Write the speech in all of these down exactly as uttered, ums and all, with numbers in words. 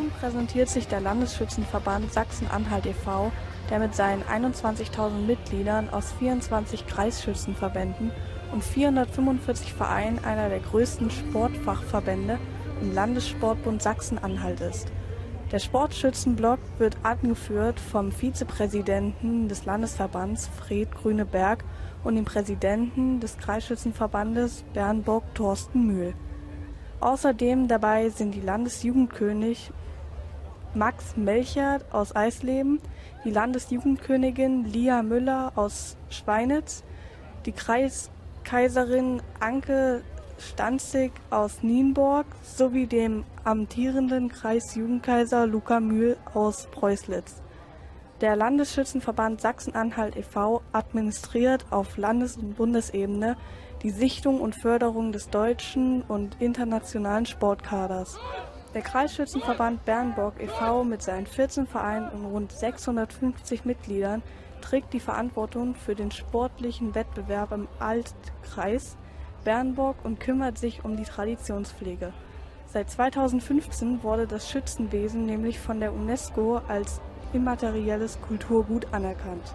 Nun präsentiert sich der Landesschützenverband Sachsen-Anhalt e V, der mit seinen einundzwanzigtausend Mitgliedern aus vierundzwanzig Kreisschützenverbänden und vierhundertfünfundvierzig Vereinen einer der größten Sportfachverbände im Landessportbund Sachsen-Anhalt ist. Der Sportschützenblock wird angeführt vom Vizepräsidenten des Landesverbands Fred Grüneberg und dem Präsidenten des Kreisschützenverbandes Bernburg Thorsten Mühl. Außerdem dabei sind die Landesjugendkönig Max Melchert aus Eisleben, die Landesjugendkönigin Lia Müller aus Schweinitz, die Kreiskaiserin Anke Stanzig aus Nienburg sowie dem amtierenden Kreisjugendkaiser Luca Mühl aus Preußlitz. Der Landesschützenverband Sachsen-Anhalt e V administriert auf Landes- und Bundesebene die Sichtung und Förderung des deutschen und internationalen Sportkaders. Der Kreisschützenverband Bernburg e V mit seinen vierzehn Vereinen und rund sechshundertfünfzig Mitgliedern trägt die Verantwortung für den sportlichen Wettbewerb im Altkreis Bernburg und kümmert sich um die Traditionspflege. Seit zweitausendfünfzehn wurde das Schützenwesen nämlich von der UNESCO als immaterielles Kulturgut anerkannt.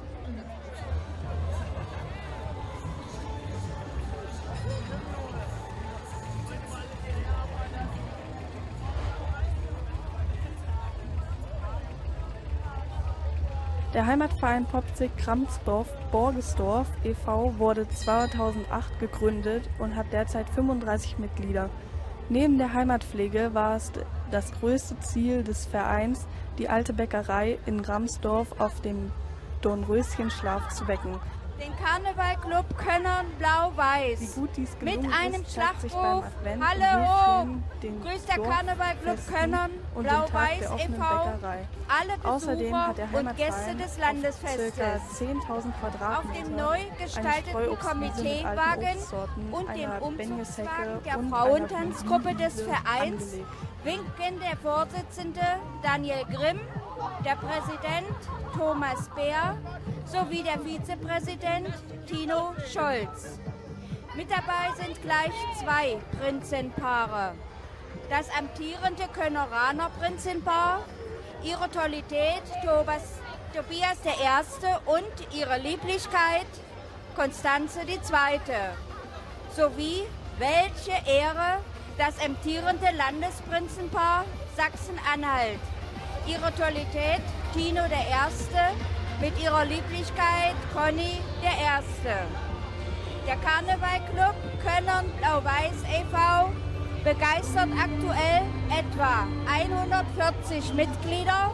Der Heimatverein Popzig-Kramsdorf-Borgesdorf e V wurde zweitausendacht gegründet und hat derzeit fünfunddreißig Mitglieder. Neben der Heimatpflege war es das größte Ziel des Vereins, die alte Bäckerei in Gramsdorf auf dem Dornröschenschlaf zu wecken. Den Karnevalclub Könnern Blau-Weiß. Wie gut dies gelungen mit einem ist, zeigt sich beim Schlachtruf Advent Halle hoch! den Grüßt der Karnevalclub Könnern und den Tag Blau-Weiß der e offenen V Bäckerei. alle Außerdem hat Besucher der und Gäste Heimatverein des auf Landesfestes. ca. zehntausend Auf Quadratmeter dem neu eine gestalteten Streuobstwiese mit alten Komiteewagen Obstsorten, und dem einer Umzugswagen Benjeshecke der und Frauentanzgruppe einer des Vereins angelegt. winken der Vorsitzende Daniel Grimm, der Präsident Thomas Bär sowie der Vizepräsident Tino Scholz. Mit dabei sind gleich zwei Prinzenpaare. Das amtierende Könneraner Prinzenpaar, ihre Tollität Tobas, Tobias der Erste und ihre Lieblichkeit Konstanze die Zweite. Sowie welche Ehre das amtierende Landesprinzenpaar Sachsen-Anhalt, ihre Tollität Tino der Erste mit ihrer Lieblichkeit Conny der Erste. Der Karnevalclub Könnern Blau-Weiß e V begeistert aktuell etwa hundertvierzig Mitglieder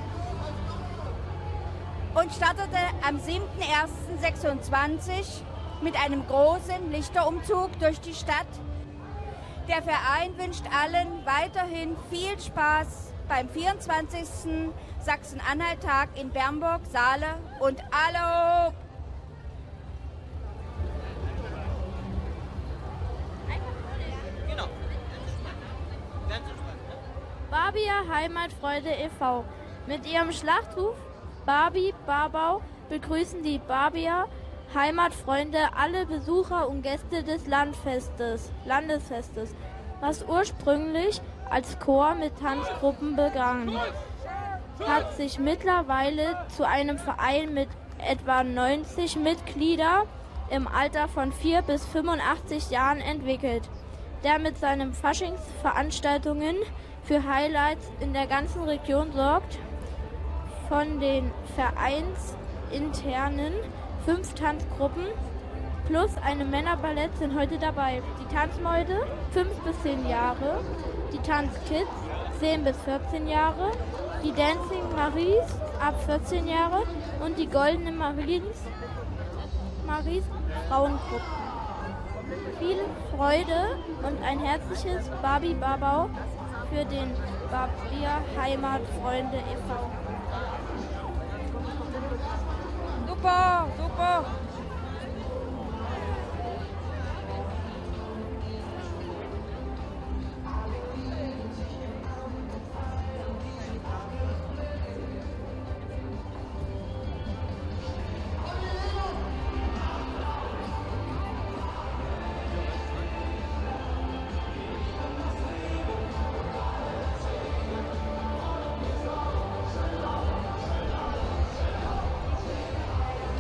und startete am siebten ersten sechsundzwanzig mit einem großen Lichterumzug durch die Stadt. Der Verein wünscht allen weiterhin viel Spaß beim vierundzwanzigsten Sachsen-Anhalt-Tag in Bernburg, Saale und alle hoch! Barbier Heimatfreude e V. Mit ihrem Schlachtruf Barbi Barbau begrüßen die Barbier Heimatfreunde alle Besucher und Gäste des Landfestes, Landesfestes, was ursprünglich als Chor mit Tanzgruppen begann, hat sich mittlerweile zu einem Verein mit etwa neunzig Mitgliedern im Alter von vier bis fünfundachtzig Jahren entwickelt, der mit seinen Faschingsveranstaltungen für Highlights in der ganzen Region sorgt. Von den vereinsinternen fünf Tanzgruppen plus einem Männerballett sind heute dabei. Die Tanzmäude fünf bis zehn Jahre, die Tanzkids zehn bis vierzehn Jahre, die Dancing Maries ab vierzehn Jahre und die Goldene Maries, Maries Frauengruppen. Viel Freude und ein herzliches Barbi Barbau für den Barbier Heimatfreunde e V. Super, super!